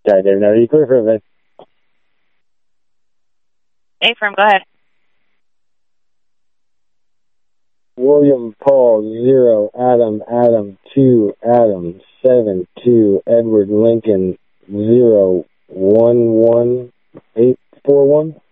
Sorry, David. No, are you clear for event? A-firm, go ahead. William Paul 0 Adam 2 Adam 7 2 Edward Lincoln 0 1 1 8 4 1.